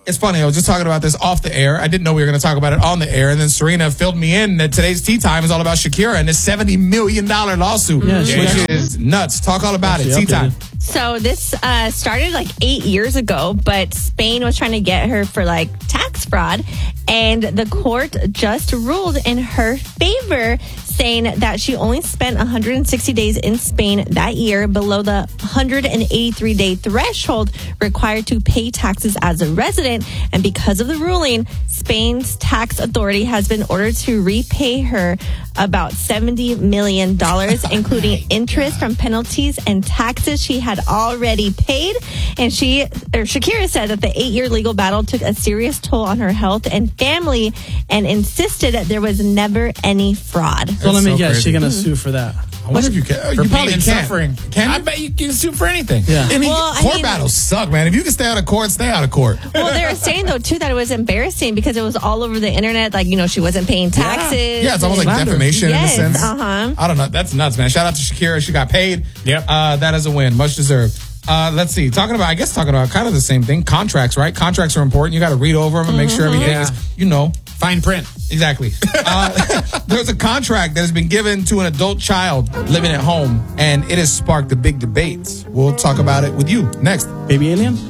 It's funny. I was just talking about this off the air. I didn't know we were going to talk about it on the air. And then Serena filled me in that today's tea time is all about Shakira and this $70 million lawsuit, which is nuts. Talk all about it. Tea time. So this started like 8 years ago, but Spain was trying to get her for like tax fraud. And the court just ruled in her favor, saying that she only spent 160 days in Spain that year, below the 183-day threshold required to pay taxes as a resident. And because of the ruling, Spain's tax authority has been ordered to repay her about $70 million, including interest from penalties and taxes she had already paid. And Shakira said that the 8-year legal battle took a serious toll on her health and family, and insisted that there was never any fraud. So let me guess, she's going to sue for that. I wonder if you can. For You pain probably and can't. suffering. Can you? I bet you can sue for anything. Yeah. I mean, Well, I court mean- battles suck, man. If you can stay out of court, stay out of court. Well, they were saying, though, too, that it was embarrassing because it was all over the internet. Like, she wasn't paying taxes. Yeah, it's almost like defamation Yes, in a sense. uh-huh. I don't know. That's nuts, man. Shout out to Shakira. She got paid. Yep. That is a win. Much deserved. Let's see. Talking about kind of the same thing. Contracts, right? Contracts are important. You got to read over them and make sure everything is, Fine print. Exactly. There's a contract that has been given to an adult child living at home, and it has sparked a big debate. We'll talk about it with you next. Baby alien?